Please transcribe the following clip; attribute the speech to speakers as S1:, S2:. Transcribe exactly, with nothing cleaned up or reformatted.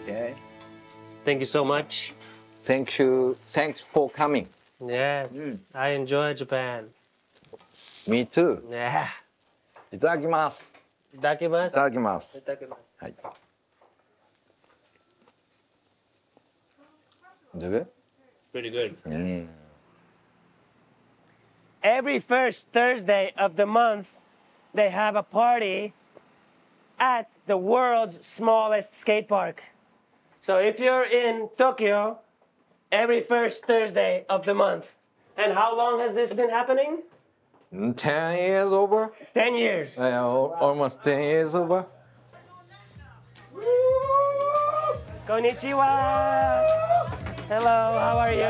S1: Okay.
S2: Thank you so much.
S1: Thank you. Thanks for coming.
S2: Yes, I enjoy Japan.
S1: Me too.
S2: Yeah.
S1: いただきます。
S2: いただきます。
S1: いただきます。
S2: いただきます。
S1: はい。Do it?
S2: Pretty good.
S1: うん。
S2: Every first Thursday of the month, they have a party at the world's smallest skate park. So if you're in Tokyo, every first Thursday of the month. And how long has this been happening?
S1: ten years over?
S2: ten years.
S1: Yeah, almost ten years over.
S2: Konnichiwa. Hello, how are you?